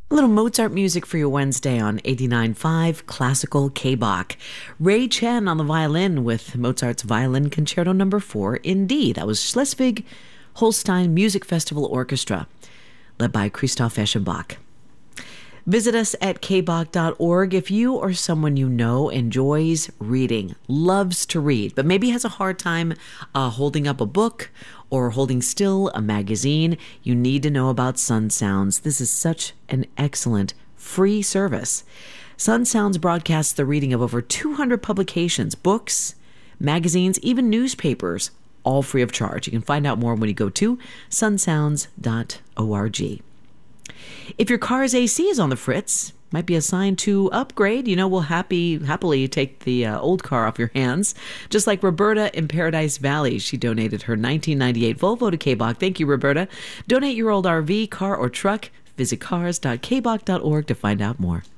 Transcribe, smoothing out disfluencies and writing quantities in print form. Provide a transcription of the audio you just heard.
A little Mozart music for your Wednesday on 89.5 Classical K-Bach. Ray Chen on the violin with Mozart's Violin Concerto No. 4 in D. That was Schleswig-Holstein Music Festival Orchestra, led by Christoph Eschenbach. Visit us at kbach.org if you or someone you know enjoys reading, loves to read, but maybe has a hard time holding up a book or holding still a magazine. You need to know about Sun Sounds. This is such an excellent free service. Sun Sounds broadcasts the reading of over 200 publications, books, magazines, even newspapers, all free of charge. You can find out more when you go to sunsounds.org. If your car's AC is on the fritz, might be a sign to upgrade. We'll happily take the old car off your hands. Just like Roberta in Paradise Valley. She donated her 1998 Volvo to K-Bach. Thank you, Roberta. Donate your old RV, car, or truck. Visit cars.kbach.org to find out more.